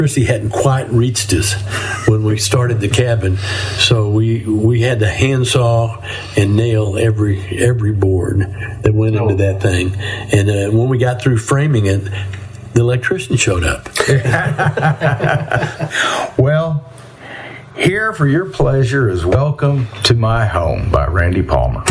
electricity hadn't quite reached us when we started the cabin, so we had to handsaw and nail every board that went into that thing. And when we got through framing it, the electrician showed up. Well, Here for Your Pleasure is Welcome to My Home by Randy Palmer.